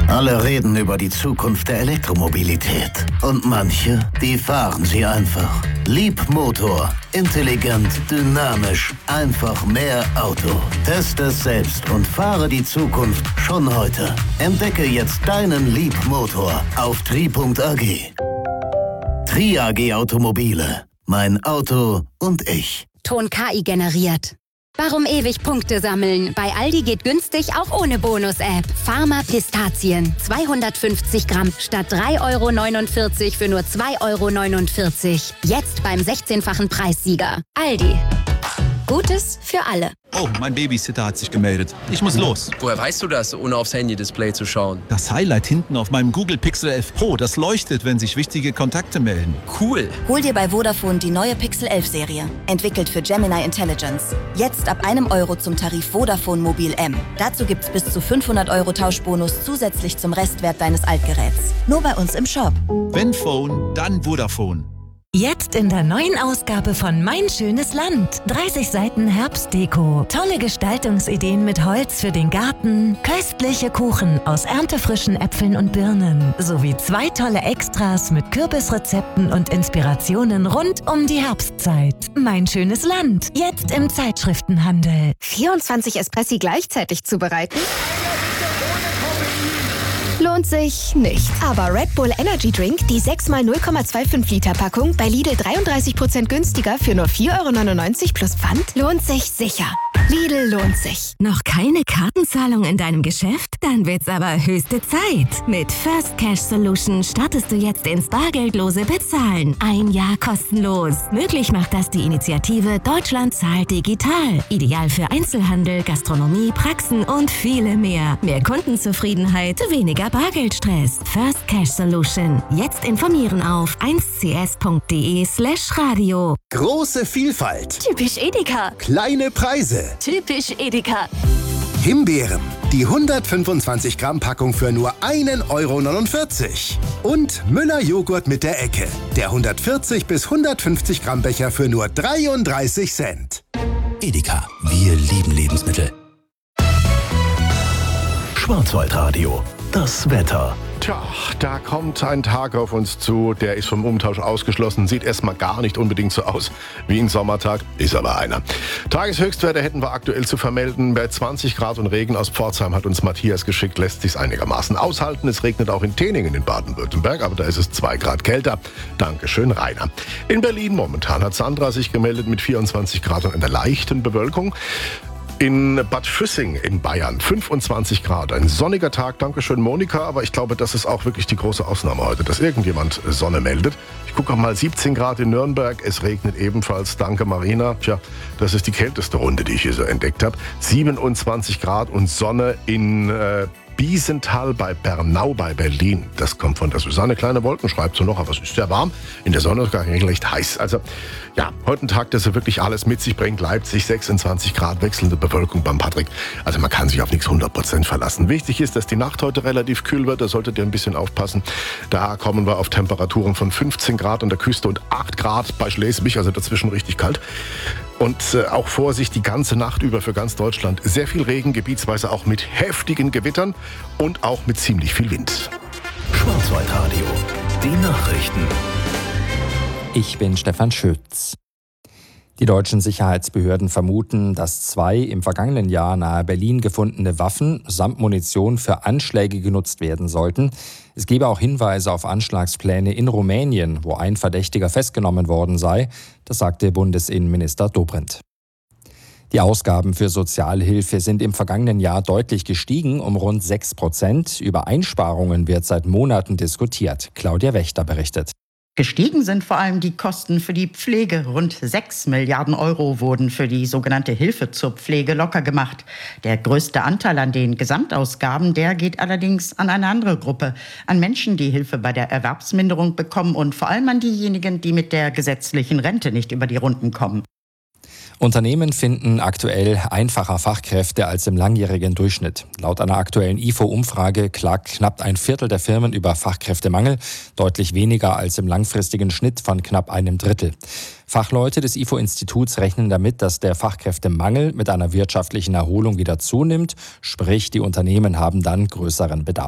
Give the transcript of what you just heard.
Alle reden über die Zukunft der Elektromobilität. Und manche, die fahren sie einfach. Leapmotor. Intelligent, dynamisch, einfach mehr Auto. Teste es selbst und fahre die Zukunft schon heute. Entdecke jetzt deinen Leapmotor auf tri.ag. Tri AG Automobile. Mein Auto und ich. Ton KI generiert. Warum ewig Punkte sammeln? Bei Aldi geht günstig auch ohne Bonus-App. Pharma Pistazien. 250 Gramm statt 3,49 € für nur 2,49 €. Jetzt beim 16-fachen Preissieger. Aldi. Gutes für alle. Oh, mein Babysitter hat sich gemeldet. Ich muss los. Woher weißt du das, ohne aufs Handy-Display zu schauen? Das Highlight hinten auf meinem Google Pixel 11 Pro, das leuchtet, wenn sich wichtige Kontakte melden. Cool. Hol dir bei Vodafone die neue Pixel 11 Serie. Entwickelt für Gemini Intelligence. Jetzt ab €1 zum Tarif Vodafone Mobil M. Dazu gibt's bis zu 500 € Tauschbonus zusätzlich zum Restwert deines Altgeräts. Nur bei uns im Shop. Wenn Phone, dann Vodafone. Jetzt in der neuen Ausgabe von Mein schönes Land. 30 Seiten Herbstdeko. Tolle Gestaltungsideen mit Holz für den Garten. Köstliche Kuchen aus erntefrischen Äpfeln und Birnen. Sowie 2 tolle Extras mit Kürbisrezepten und Inspirationen rund um die Herbstzeit. Mein schönes Land. Jetzt im Zeitschriftenhandel. 24 Espressi gleichzeitig zubereiten? Lohnt sich nicht. Aber Red Bull Energy Drink, die 6x 0,25 Liter Packung, bei Lidl 33% günstiger für nur 4,99 € plus Pfand, lohnt sich sicher. Lidl lohnt sich. Noch keine Kartenzahlung in deinem Geschäft? Dann wird's aber höchste Zeit. Mit First Cash Solution startest du jetzt ins bargeldlose Bezahlen. 1 Jahr kostenlos. Möglich macht das die Initiative Deutschland zahlt digital. Ideal für Einzelhandel, Gastronomie, Praxen und viele mehr. Mehr Kundenzufriedenheit, weniger Bargeldstress. First Cash Solution. Jetzt informieren auf 1cs.de/radio. Große Vielfalt. Typisch Edeka. Kleine Preise. Typisch Edeka. Himbeeren. Die 125 Gramm Packung für nur 1,49 €. Und Müller Joghurt mit der Ecke. Der 140 bis 150 Gramm Becher für nur 33 Cent. Edeka. Wir lieben Lebensmittel. Schwarzwaldradio. Das Wetter. Tja, da kommt ein Tag auf uns zu, der ist vom Umtausch ausgeschlossen. Sieht erstmal gar nicht unbedingt so aus wie ein Sommertag, ist aber einer. Tageshöchstwerte hätten wir aktuell zu vermelden. Bei 20 Grad und Regen aus Pforzheim hat uns Matthias geschickt, lässt sich's einigermaßen aushalten. Es regnet auch in Teningen in Baden-Württemberg, aber da ist es 2 Grad kälter. Dankeschön, Rainer. In Berlin momentan hat Sandra sich gemeldet mit 24 Grad und einer leichten Bewölkung. In Bad Füssing in Bayern 25 Grad, ein sonniger Tag, dankeschön Monika, aber ich glaube, das ist auch wirklich die große Ausnahme heute, dass irgendjemand Sonne meldet. Ich gucke auch mal, 17 Grad in Nürnberg, es regnet ebenfalls, danke Marina. Tja, das ist die kälteste Runde, die ich hier so entdeckt habe. 27 Grad und Sonne in Biesenthal bei Bernau bei Berlin. Das kommt von der Susanne. Kleine Wolken schreibt so noch, aber es ist sehr warm. In der Sonne ist gar nicht recht heiß. Also ja, heute ein Tag, der so wirklich alles mit sich bringt. Leipzig 26 Grad, wechselnde Bewölkung beim Patrick. Also man kann sich auf nichts 100% verlassen. Wichtig ist, dass die Nacht heute relativ kühl wird. Da solltet ihr ein bisschen aufpassen. Da kommen wir auf Temperaturen von 15 Grad an der Küste und 8 Grad bei Schleswig. Also dazwischen richtig kalt. Und auch Vorsicht die ganze Nacht über für ganz Deutschland. Sehr viel Regen, gebietsweise auch mit heftigen Gewittern und auch mit ziemlich viel Wind. Schwarzwaldradio. Die Nachrichten. Ich bin Stefan Schütz. Die deutschen Sicherheitsbehörden vermuten, dass 2 im vergangenen Jahr nahe Berlin gefundene Waffen samt Munition für Anschläge genutzt werden sollten. Es gebe auch Hinweise auf Anschlagspläne in Rumänien, wo ein Verdächtiger festgenommen worden sei. Das sagte Bundesinnenminister Dobrindt. Die Ausgaben für Sozialhilfe sind im vergangenen Jahr deutlich gestiegen, um rund 6%. Über Einsparungen wird seit Monaten diskutiert. Claudia Wächter berichtet. Gestiegen sind vor allem die Kosten für die Pflege. Rund 6 Milliarden € wurden für die sogenannte Hilfe zur Pflege locker gemacht. Der größte Anteil an den Gesamtausgaben, der geht allerdings an eine andere Gruppe. An Menschen, die Hilfe bei der Erwerbsminderung bekommen und vor allem an diejenigen, die mit der gesetzlichen Rente nicht über die Runden kommen. Unternehmen finden aktuell einfacher Fachkräfte als im langjährigen Durchschnitt. Laut einer aktuellen IFO-Umfrage klagt knapp ein Viertel der Firmen über Fachkräftemangel, deutlich weniger als im langfristigen Schnitt von knapp einem Drittel. Fachleute des IFO-Instituts rechnen damit, dass der Fachkräftemangel mit einer wirtschaftlichen Erholung wieder zunimmt, sprich die Unternehmen haben dann größeren Bedarf.